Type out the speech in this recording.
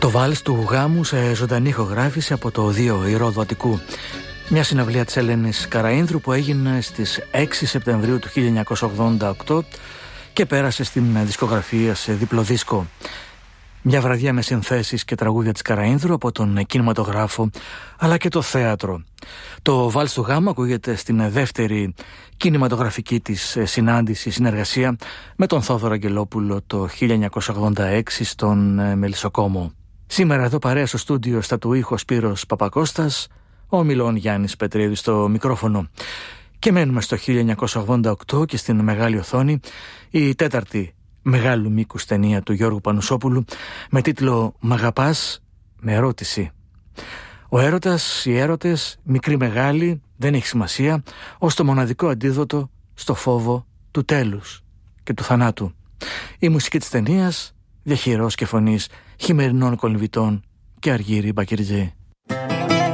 Το βάλς του γάμου σε ζωντανή ηχογράφηση από το Οδείο Ηρώδου Αττικού. Μια συναυλία της Ελένης Καραΐνδρου που έγινε στις 6 Σεπτεμβρίου του 1988 και πέρασε στην δισκογραφία σε διπλό δίσκο. Μια βραδιά με συνθέσεις και τραγούδια της Καραΐνδρου από τον κινηματογράφο αλλά και το θέατρο. Το βάλς του γάμου ακούγεται στην δεύτερη κινηματογραφική της συνεργασία με τον Θόδωρο Αγγελόπουλο το 1986 στον Μελισσοκόμο. Σήμερα εδώ παρέα στο στούντιο στα του ήχου Σπύρος Παπακώστας, ο Μιλών Γιάννης Πετρίδης στο μικρόφωνο. Και μένουμε στο 1988 και στην μεγάλη οθόνη η τέταρτη μεγάλου μήκους ταινία του Γιώργου Πανουσόπουλου με τίτλο «Μ' αγαπάς με ερώτηση». Ο έρωτας, οι έρωτες, μικροί μεγάλοι, δεν έχει σημασία, ως το μοναδικό αντίδοτο στο φόβο του τέλους και του θανάτου. Η μουσική της ταινίας, διαχειρός και φωνής Χειμερινών Κολυμβητών και Αργύρη Μπακυρτζή.